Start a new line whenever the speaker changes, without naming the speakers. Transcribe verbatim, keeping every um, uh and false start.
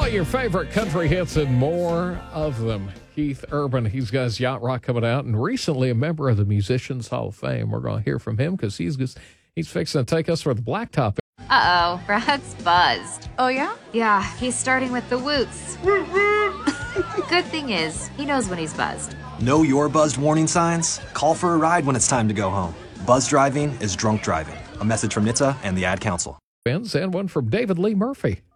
All your favorite country hits and more of them. Keith Urban, he's got his Yacht Rock coming out, and recently a member of the Musicians Hall of Fame. We're going to hear from him because he's just, he's fixing to take us for the Blacktop.
Uh-oh, Brad's buzzed.
Oh, yeah?
Yeah, he's starting with the woots. Good thing is, he knows when he's buzzed.
Know your buzzed warning signs? Call for a ride when it's time to go home. Buzz driving is drunk driving. A message from N H T S A and the Ad Council.
And one from David Lee Murphy.